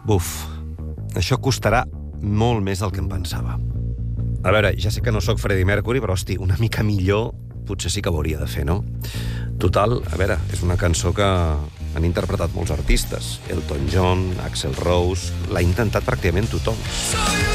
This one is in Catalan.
Buf, això costarà molt més del que em pensava. A veure, ja sé que no sóc Freddie Mercury, però, hosti, una mica millor potser sí que ho hauria de fer, no? Total, a veure, és una cançó que han interpretat molts artistes. Elton John, Axl Rose... L'ha intentat pràcticament tothom.